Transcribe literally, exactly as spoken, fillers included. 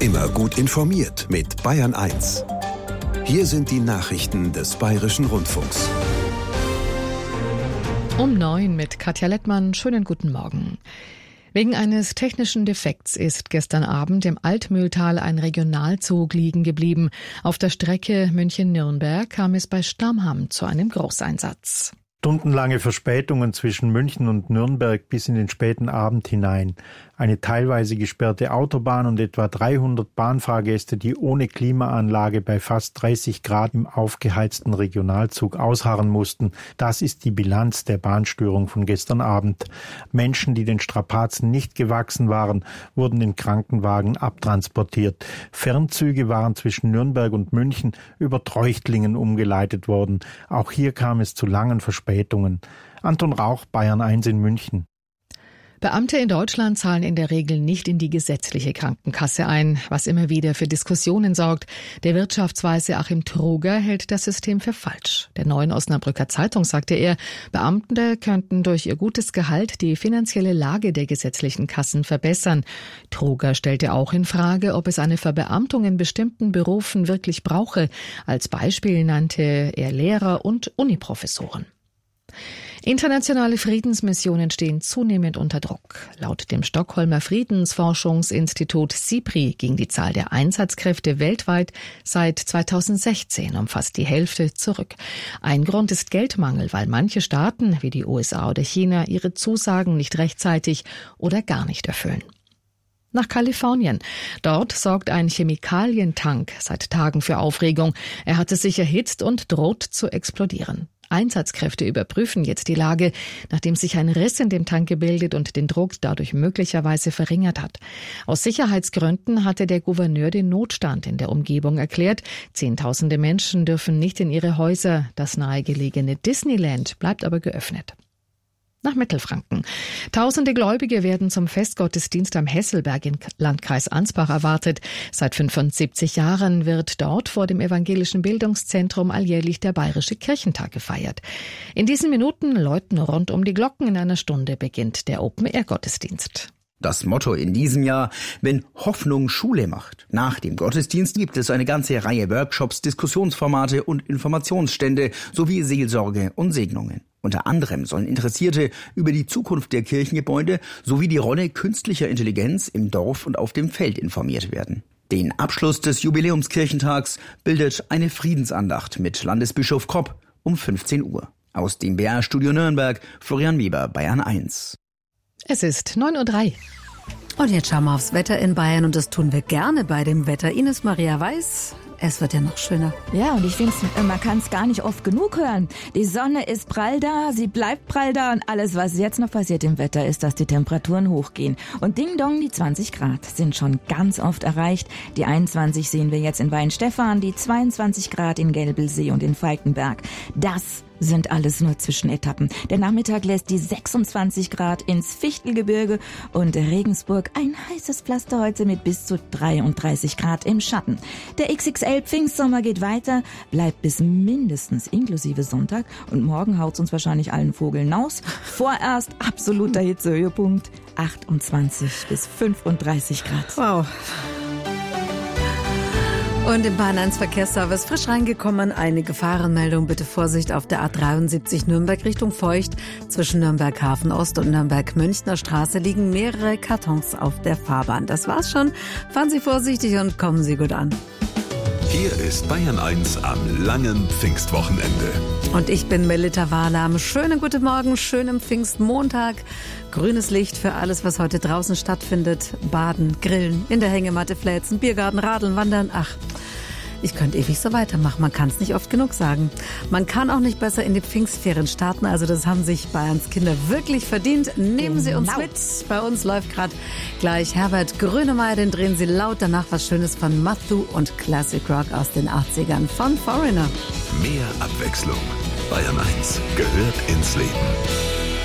Immer gut informiert mit Bayern eins. Hier sind die Nachrichten des Bayerischen Rundfunks. Um neun mit Katja Lettmann. Schönen guten Morgen. Wegen eines technischen Defekts ist gestern Abend im Altmühltal ein Regionalzug liegen geblieben. Auf der Strecke München-Nürnberg kam es bei Stammham zu einem Großeinsatz. Stundenlange Verspätungen zwischen München und Nürnberg bis in den späten Abend hinein. Eine teilweise gesperrte Autobahn und etwa dreihundert Bahnfahrgäste, die ohne Klimaanlage bei fast dreißig Grad im aufgeheizten Regionalzug ausharren mussten. Das ist die Bilanz der Bahnstörung von gestern Abend. Menschen, die den Strapazen nicht gewachsen waren, wurden in Krankenwagen abtransportiert. Fernzüge waren zwischen Nürnberg und München über Treuchtlingen umgeleitet worden. Auch hier kam es zu langen Verspätungen. Anton Rauch, Bayern eins in München. Beamte in Deutschland zahlen in der Regel nicht in die gesetzliche Krankenkasse ein, was immer wieder für Diskussionen sorgt. Der Wirtschaftsweise Achim Troger hält das System für falsch. Der Neuen Osnabrücker Zeitung sagte er, Beamte könnten durch ihr gutes Gehalt die finanzielle Lage der gesetzlichen Kassen verbessern. Troger stellte auch in Frage, ob es eine Verbeamtung in bestimmten Berufen wirklich brauche. Als Beispiel nannte er Lehrer und Uniprofessoren. Internationale Friedensmissionen stehen zunehmend unter Druck. Laut dem Stockholmer Friedensforschungsinstitut SIPRI ging die Zahl der Einsatzkräfte weltweit seit zweitausendsechzehn um fast die Hälfte zurück. Ein Grund ist Geldmangel, weil manche Staaten wie die U S A oder China ihre Zusagen nicht rechtzeitig oder gar nicht erfüllen. Nach Kalifornien. Dort sorgt ein Chemikalientank seit Tagen für Aufregung. Er hatte sich erhitzt und droht zu explodieren. Einsatzkräfte überprüfen jetzt die Lage, nachdem sich ein Riss in dem Tank gebildet und den Druck dadurch möglicherweise verringert hat. Aus Sicherheitsgründen hatte der Gouverneur den Notstand in der Umgebung erklärt. Zehntausende Menschen dürfen nicht in ihre Häuser. Das nahegelegene Disneyland bleibt aber geöffnet. Nach Mittelfranken. Tausende Gläubige werden zum Festgottesdienst am Hesselberg im Landkreis Ansbach erwartet. Seit fünfundsiebzig Jahren wird dort vor dem Evangelischen Bildungszentrum alljährlich der Bayerische Kirchentag gefeiert. In diesen Minuten läuten rund um die Glocken. In einer Stunde beginnt der Open-Air-Gottesdienst. Das Motto in diesem Jahr, wenn Hoffnung Schule macht. Nach dem Gottesdienst gibt es eine ganze Reihe Workshops, Diskussionsformate und Informationsstände sowie Seelsorge und Segnungen. Unter anderem sollen Interessierte über die Zukunft der Kirchengebäude sowie die Rolle künstlicher Intelligenz im Dorf und auf dem Feld informiert werden. Den Abschluss des Jubiläumskirchentags bildet eine Friedensandacht mit Landesbischof Kopp um fünfzehn Uhr. Aus dem B R-Studio Nürnberg, Florian Weber, Bayern eins. Es ist neun Uhr drei. Und jetzt schauen wir aufs Wetter in Bayern und das tun wir gerne bei dem Wetter. Ines Maria Weiß, es wird ja noch schöner. Ja, und ich finde, man kann es gar nicht oft genug hören. Die Sonne ist prall da, sie bleibt prall da und alles, was jetzt noch passiert im Wetter, ist, dass die Temperaturen hochgehen. Und Ding Dong, die zwanzig Grad sind schon ganz oft erreicht. Die einundzwanzig sehen wir jetzt in Weinstefan, die zweiundzwanzig Grad in Gelbelsee und in Falkenberg. Das sind alles nur Zwischenetappen. Der Nachmittag lässt die sechsundzwanzig Grad ins Fichtelgebirge und Regensburg ein heißes Pflaster heute mit bis zu dreiunddreißig Grad im Schatten. Der X X L Pfingstsommer geht weiter, bleibt bis mindestens inklusive Sonntag und morgen haut's uns wahrscheinlich allen Vogeln aus. Vorerst absoluter Hitzehöhepunkt, achtundzwanzig bis fünfunddreißig Grad. Wow. Und im Bayern eins Verkehrsservice frisch reingekommen, eine Gefahrenmeldung, bitte Vorsicht auf der A dreiundsiebzig Nürnberg Richtung Feucht. Zwischen Nürnberg Hafen Ost und Nürnberg Münchner Straße liegen mehrere Kartons auf der Fahrbahn. Das war's schon. Fahren Sie vorsichtig und kommen Sie gut an. Hier ist Bayern eins am langen Pfingstwochenende. Und ich bin Melita Wahlam. Schönen guten Morgen, schönen Pfingstmontag. Grünes Licht für alles, was heute draußen stattfindet. Baden, Grillen, in der Hängematte fläzen, Biergarten, Radeln, Wandern. Ach, ich könnte ewig so weitermachen. Man kann es nicht oft genug sagen. Man kann auch nicht besser in die Pfingstferien starten. Also das haben sich Bayerns Kinder wirklich verdient. Nehmen Sie uns Genau. mit. Bei uns läuft gerade gleich Herbert Grönemeyer. Den drehen Sie laut. Danach was Schönes von Matthew und Classic Rock aus den achtzigern von Foreigner. Mehr Abwechslung. Bayern eins gehört ins Leben.